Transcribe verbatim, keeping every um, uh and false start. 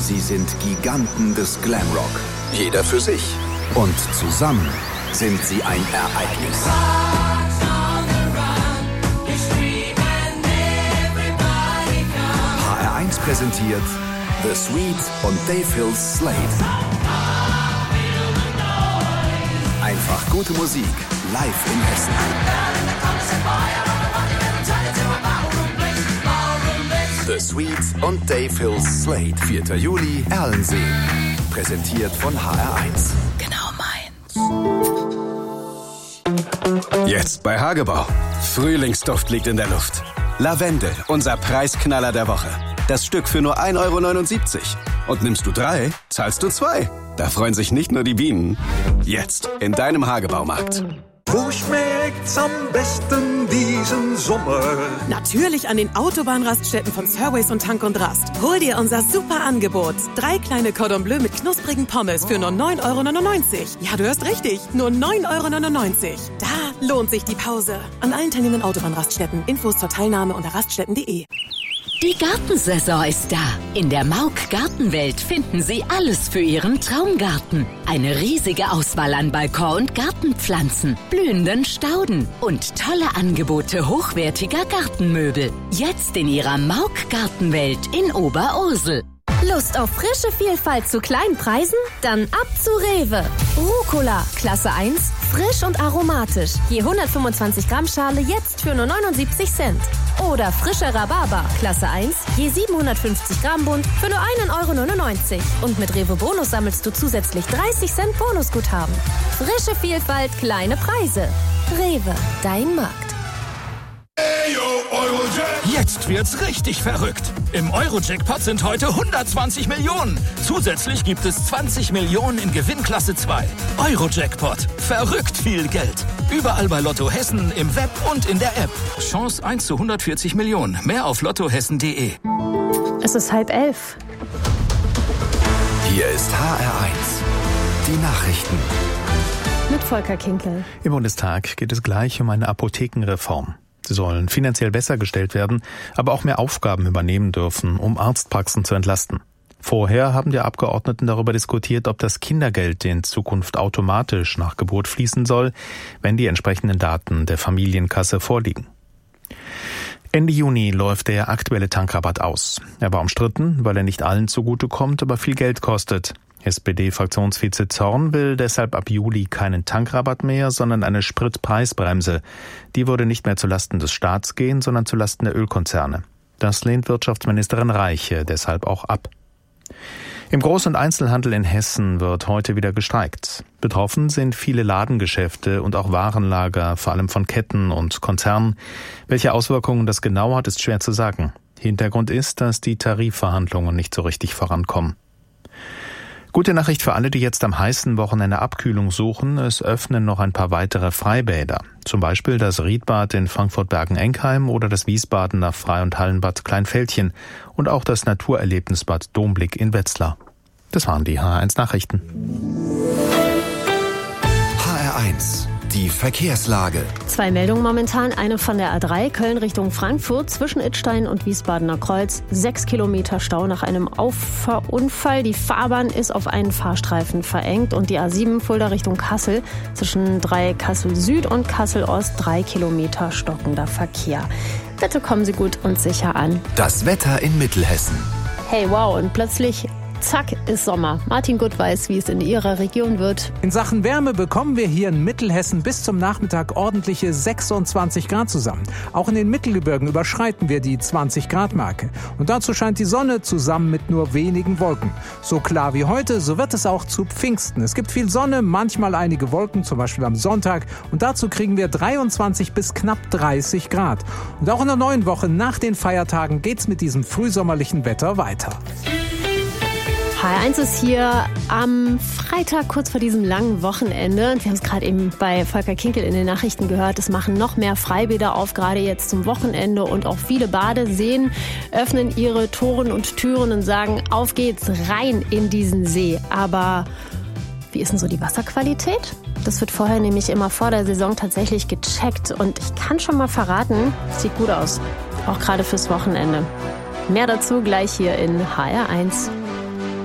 Sie sind Giganten des Glamrock. Jeder für sich. Und zusammen sind sie ein Ereignis. H R eins präsentiert The Sweet und Dave Hills Slate. Einfach gute Musik, live in Hessen. The Sweet und Dave Hills Slate. vierter Juli, Erlensee. Präsentiert von H R eins. Genau meins. Jetzt bei Hagebau. Frühlingsduft liegt in der Luft. Lavendel, unser Preisknaller der Woche. Das Stück für nur ein Euro neunundsiebzig. Und nimmst du drei, zahlst du zwei. Da freuen sich nicht nur die Bienen. Jetzt in deinem Hagebaumarkt. Wo schmeckt's am besten diesen Sommer? Natürlich an den Autobahnraststätten von Surways und Tank und Rast. Hol dir unser super Angebot. Drei kleine Cordon Bleu mit knusprigen Pommes für nur neun Euro neunundneunzig. Ja, du hörst richtig. Nur neun Euro neunundneunzig. Da lohnt sich die Pause. An allen teilnehmenden Autobahnraststätten. Infos zur Teilnahme unter raststätten punkt de. Die Gartensaison ist da. In der Mauk Gartenwelt finden Sie alles für Ihren Traumgarten. Eine riesige Auswahl an Balkon- und Gartenpflanzen, blühenden Stauden und tolle Angebote hochwertiger Gartenmöbel. Jetzt in Ihrer Mauk Gartenwelt in Oberursel. Lust auf frische Vielfalt zu kleinen Preisen? Dann ab zu Rewe. Rucola, Klasse eins, frisch und aromatisch. Je hundertfünfundzwanzig Gramm Schale jetzt für nur neunundsiebzig Cent. Oder frischer Rhabarber, Klasse eins, je siebenhundertfünfzig Gramm Bund für nur einen Euro neunundneunzig. Und mit Rewe Bonus sammelst du zusätzlich dreißig Cent Bonusguthaben. Frische Vielfalt, kleine Preise. Rewe, dein Markt. Jetzt wird's richtig verrückt. Im Euro-Jackpot sind heute hundertzwanzig Millionen. Zusätzlich gibt es zwanzig Millionen in Gewinnklasse zwei. Euro-Jackpot. Verrückt viel Geld. Überall bei Lotto Hessen, im Web und in der App. Chance eins zu hundertvierzig Millionen. Mehr auf lottohessen punkt de. Es ist halb elf. Hier ist H R eins. Die Nachrichten. Mit Volker Kinkel. Im Bundestag geht es gleich um eine Apothekenreform. Sie sollen finanziell besser gestellt werden, aber auch mehr Aufgaben übernehmen dürfen, um Arztpraxen zu entlasten. Vorher haben die Abgeordneten darüber diskutiert, ob das Kindergeld in Zukunft automatisch nach Geburt fließen soll, wenn die entsprechenden Daten der Familienkasse vorliegen. Ende Juni läuft der aktuelle Tankrabatt aus. Er war umstritten, weil er nicht allen zugutekommt, aber viel Geld kostet. S P D-Fraktionsvize Zorn will deshalb ab Juli keinen Tankrabatt mehr, sondern eine Spritpreisbremse. Die würde nicht mehr zulasten des Staats gehen, sondern zulasten der Ölkonzerne. Das lehnt Wirtschaftsministerin Reiche deshalb auch ab. Im Groß- und Einzelhandel in Hessen wird heute wieder gestreikt. Betroffen sind viele Ladengeschäfte und auch Warenlager, vor allem von Ketten und Konzernen. Welche Auswirkungen das genau hat, ist schwer zu sagen. Hintergrund ist, dass die Tarifverhandlungen nicht so richtig vorankommen. Gute Nachricht für alle, die jetzt am heißen Wochenende Abkühlung suchen. Es öffnen noch ein paar weitere Freibäder. Zum Beispiel das Riedbad in Frankfurt-Bergen-Enkheim oder das Wiesbadener Frei- und Hallenbad Kleinfeldchen und auch das Naturerlebnisbad Domblick in Wetzlar. Das waren die H R eins Nachrichten. H R eins. Die Verkehrslage. Zwei Meldungen momentan. Eine von der A drei, Köln Richtung Frankfurt, zwischen Idstein und Wiesbadener Kreuz. Sechs Kilometer Stau nach einem Auffahrunfall. Die Fahrbahn ist auf einen Fahrstreifen verengt. Und die A sieben, Fulda Richtung Kassel, zwischen drei Kassel Süd und Kassel Ost, drei Kilometer stockender Verkehr. Bitte kommen Sie gut und sicher an. Das Wetter in Mittelhessen. Hey, wow, und plötzlich... Zack, ist Sommer. Martin Gutt weiß, wie es in Ihrer Region wird. In Sachen Wärme bekommen wir hier in Mittelhessen bis zum Nachmittag ordentliche sechsundzwanzig Grad zusammen. Auch in den Mittelgebirgen überschreiten wir die zwanzig Grad Marke. Und dazu scheint die Sonne zusammen mit nur wenigen Wolken. So klar wie heute, so wird es auch zu Pfingsten. Es gibt viel Sonne, manchmal einige Wolken, zum Beispiel am Sonntag. Und dazu kriegen wir dreiundzwanzig bis knapp dreißig Grad. Und auch in der neuen Woche nach den Feiertagen geht's mit diesem frühsommerlichen Wetter weiter. H R eins ist hier am Freitag, kurz vor diesem langen Wochenende. Und wir haben es gerade eben bei Volker Kinkel in den Nachrichten gehört. Es machen noch mehr Freibäder auf, gerade jetzt zum Wochenende. Und auch viele Badeseen öffnen ihre Toren und Türen und sagen, auf geht's, rein in diesen See. Aber wie ist denn so die Wasserqualität? Das wird vorher nämlich immer vor der Saison tatsächlich gecheckt. Und ich kann schon mal verraten, sieht gut aus. Auch gerade fürs Wochenende. Mehr dazu gleich hier in H R eins.